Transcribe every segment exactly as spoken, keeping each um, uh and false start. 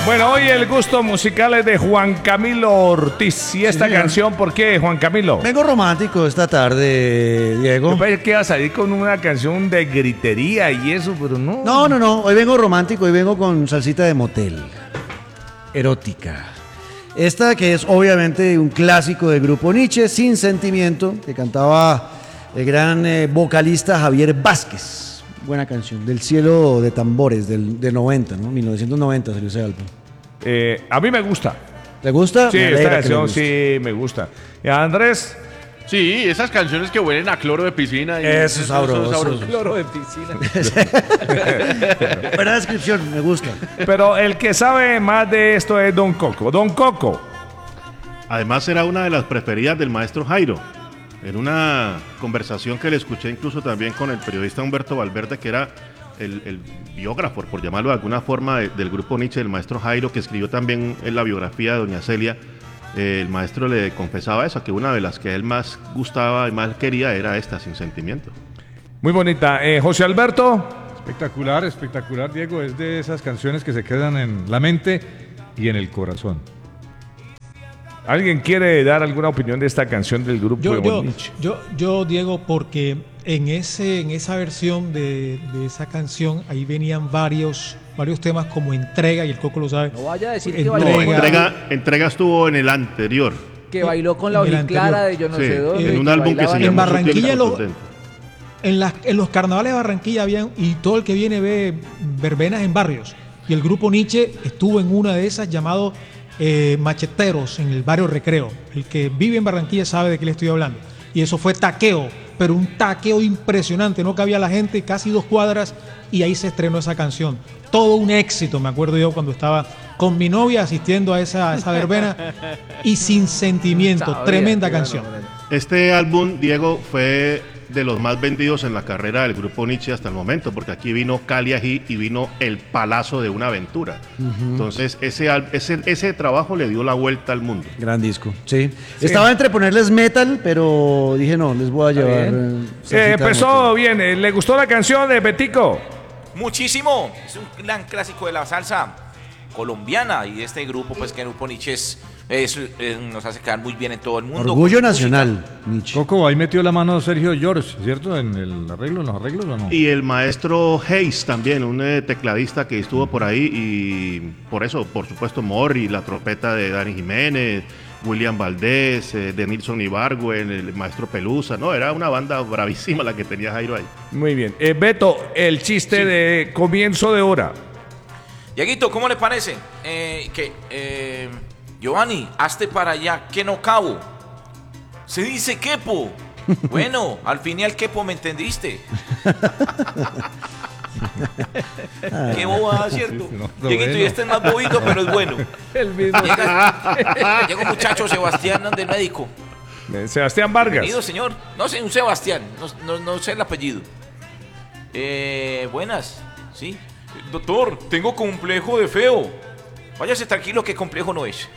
Bueno, hoy el gusto musical es de Juan Camilo Ortiz. ¿Y esta sí, canción por qué, Juan Camilo? Vengo romántico esta tarde, Diego. Yo pensé que iba a salir con una canción de gritería y eso, pero no. No, no, no. Hoy vengo romántico, hoy vengo con salsita de motel. Erótica. Esta que es obviamente un clásico del grupo Nietzsche, Sin Sentimiento, que cantaba el gran eh, vocalista Javier Vázquez. Buena canción, del cielo de tambores, del, del noventa, ¿no? mil novecientos noventa salió ese álbum. Eh, a mí me gusta. ¿Le gusta? Sí, esta canción sí me gusta. ¿Y a Andrés? Sí, esas canciones que huelen a cloro de piscina. Y eso es sabroso. sabroso. Cloro de piscina. Buena descripción, me gusta. Pero el que sabe más de esto es Don Coco. Don Coco. Además era una de las preferidas del maestro Jairo. En una conversación que le escuché incluso también con el periodista Humberto Valverde, que era el, el biógrafo, por llamarlo de alguna forma, de, del grupo Nietzsche, del maestro Jairo, que escribió también en la biografía de doña Celia, eh, el maestro le confesaba eso, que una de las que él más gustaba y más quería era esta, Sin Sentimiento. Muy bonita. Eh, José Alberto. Espectacular, espectacular, Diego. Es de esas canciones que se quedan en la mente y en el corazón. ¿Alguien quiere dar alguna opinión de esta canción del grupo yo, de yo, Nietzsche? Yo, yo, Diego, porque en ese, en esa versión de, de esa canción, ahí venían varios, varios temas como Entrega, y el Coco lo sabe. No vaya a decir que Entrega, bailó no, entrega, entrega estuvo en el anterior. Que bailó con la ojiclara de yo no sí, sé dónde. en un álbum que se en llamó Barranquilla, lo, en, las, en los carnavales de Barranquilla habían, y todo el que viene ve verbenas en barrios. Y el grupo Nietzsche estuvo en una de esas llamado Eh, Macheteros, en el barrio Recreo. El que vive en Barranquilla sabe de qué le estoy hablando. Y eso fue taqueo, pero un taqueo impresionante. No cabía la gente, casi dos cuadras, y ahí se estrenó esa canción. Todo un éxito, me acuerdo yo cuando estaba con mi novia asistiendo a esa, a esa verbena. Y Sin Sentimiento, Sabía, tremenda canción. Este álbum, Diego, fue de los más vendidos en la carrera del grupo Nietzsche hasta el momento, porque aquí vino Cali Ají y vino El Palazo de una Aventura. Uh-huh. Entonces ese, ese, ese trabajo le dio la vuelta al mundo. Gran disco, sí. sí. Estaba entre ponerles metal, pero dije no, les voy a llevar. Eh, eh, empezó bien, eh, ¿le gustó la canción de Betico? Muchísimo, es un gran clásico de la salsa colombiana y de este grupo, pues que el grupo Nietzsche es, es, es, nos hace quedar muy bien en todo el mundo. Orgullo nacional, Nietzsche. Coco, ahí metió la mano Sergio George, ¿cierto? En el arreglo, en los arreglos, ¿o no? Y el maestro Hayes también, un eh, tecladista que estuvo por ahí, y por eso, por supuesto, Morri, la trompeta de Dani Jiménez, William Valdés, eh, de Nilson Ibargüen, el maestro Pelusa, no, era una banda bravísima la que tenía Jairo ahí. Muy bien. Eh, Beto, el chiste sí. de comienzo de hora. Dieguito, ¿cómo le parece? Eh, que, eh, Giovanni, hazte para allá, que no cabo. Se dice quepo. Bueno, al fin y al quepo me entendiste. Qué bobada, ¿cierto? No, no, Dieguito, bueno. Y este es más bobito, pero es bueno. El mismo. Llega, llega un muchacho, Sebastián, del médico. Sebastián Vargas. Bienvenido, señor. No sé, un Sebastián, no, no, no sé el apellido. Eh, buenas, sí. Doctor, tengo complejo de feo. Váyase tranquilo que complejo no es.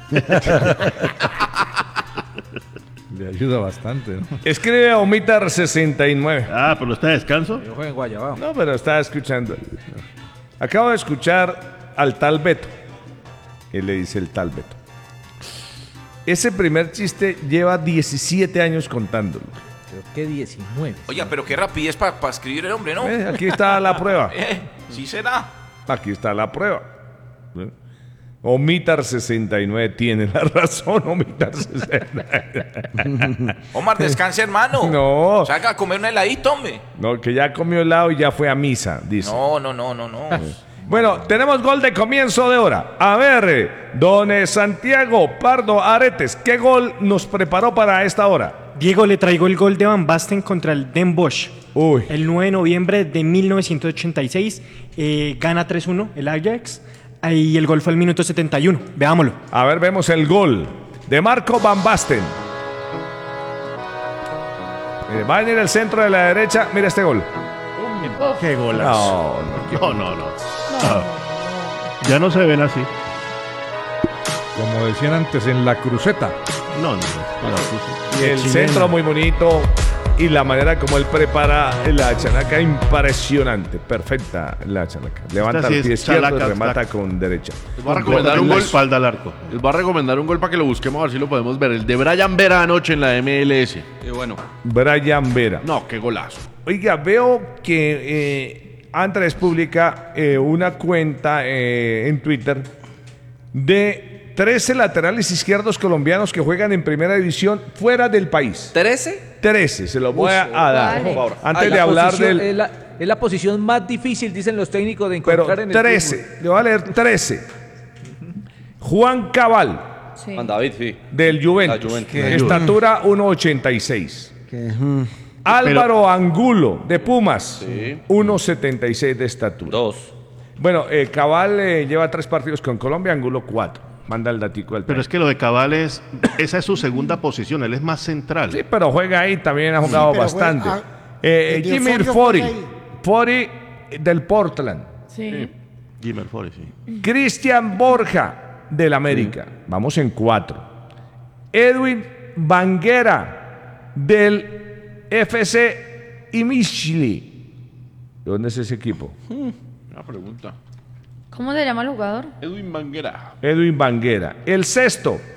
Le ayuda bastante, ¿no? Escribe a Omitar sesenta y nueve. Ah, pero está de descanso. Yo juego en Guayabao. No, pero está escuchando. Acabo de escuchar al tal Beto. Él le dice el tal Beto. Ese primer chiste lleva diecisiete años contándolo. Creo que diecinueve. Oye, pero qué rapidez para pa escribir el hombre, ¿no? Eh, aquí está la prueba. Eh, sí será. Aquí está la prueba. ¿Eh? Omitar sesenta y nueve tiene la razón, Omitar sesenta y nueve. Omar, descanse, hermano. No. Salga a comer un heladito, hombre. No, que ya comió helado y ya fue a misa, dice. No, no, no, no, no. Bueno, tenemos gol de comienzo de hora. A ver, don Santiago Pardo Aretes, ¿qué gol nos preparó para esta hora? Diego, le traigo el gol de Van Basten contra el Den Bosch. Uy. El nueve de noviembre de mil novecientos ochenta y seis. Eh, gana tres uno el Ajax. Y el gol fue al minuto setenta y uno. Veámoslo. A ver, vemos el gol de Marco Van Basten. Eh, va a venir el centro de la derecha. Mira este gol. ¡Qué golazo! No, no, no. no, no. no. Ya no se ven así. Como decían antes, en la cruceta. No, no, no. Y el centro muy bonito. y la manera como él prepara la chalaca, impresionante, perfecta la chalaca. Levanta Esta sí el es pie izquierdo chalaca, y remata chalaca. con derecha. Les voy a recomendar un la gol. espalda al arco. Les voy a recomendar un gol para que lo busquemos a ver si lo podemos ver. El de Brian Vera anoche en la M L S. Y bueno, Brian Vera. No, qué golazo. Oiga, veo que eh, Andrés publica eh, una cuenta eh, en Twitter de trece laterales izquierdos colombianos que juegan en primera división fuera del país. ¿trece? trece, se los voy a, a dar. Vale. Por favor. Antes Ay, de la hablar posición- del... Es la, es la posición más difícil, dicen los técnicos, de Pero encontrar en el trece, fútbol. le voy a leer trece. Juan Cabal, Sí. Juan David, sí. del Juventus. La Juventus. Que- Estatura uno ochenta y seis. Que, mm, Álvaro Angulo, de Pumas. Sí. uno setenta y seis de estatura. Dos. Bueno, eh, Cabal eh, lleva tres partidos con Colombia, Angulo cuatro. Manda el datico del Pero es que lo de Cabal es, esa es su segunda posición, él es más central. Sí, pero juega ahí, también ha jugado pero bastante. juega- Eh, el de Jimmy Osorio Fori, juega ahí. Fori del Portland. Sí. Jimmer Forest, sí. Cristian Borja del América. Vamos en cuatro. Edwin Banguera del F C Imishli. ¿De dónde es ese equipo? Una pregunta. ¿Cómo se llama el jugador? Edwin Banguera. Edwin Banguera. El sexto,